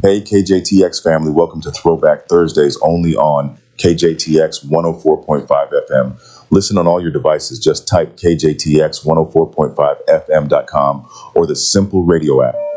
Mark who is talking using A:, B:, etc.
A: Hey, KJTX family, welcome to Throwback Thursdays only on KJTX 104.5 FM. Listen on all your devices. Just type KJTX 104.5FM.com or the Simple Radio app.